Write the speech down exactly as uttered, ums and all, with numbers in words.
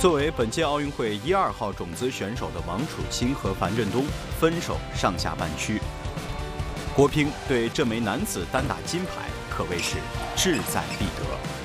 作为本届奥运会一二号种子选手的王楚钦和樊振东分手上下半区。国乒对这枚男子单打金牌可谓是志在必得。